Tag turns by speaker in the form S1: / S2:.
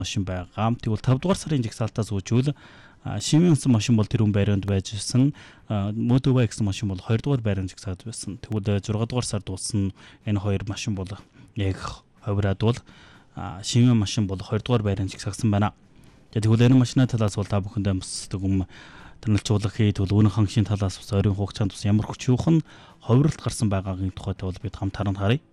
S1: машин байгаа. Тэгвэл 5 дугаар сарын жагсаалтаас үүжүүл Шивэн гэсэн машин бол тэрүүн байранд байжсэн. Мөдөвэ гэсэн машин бол 2 дугаар байранд жагсаад байсан. Тэгвэл 6 дугаар сард дууссан энэ хоёр машин бол яг ховраад бол Шивэн машин бол 2 дугаар байранд жагсаасан байна. Тэгвэл энэ машины талаас бол та бүхэндээ бас танилцуулах хийдвэл үүн хангшийн талаас бас ойрын хугацаанд бас ямар хүчрүүхэн ховролт гарсан байгаагийн тухайд бол бид хамтаран харъя.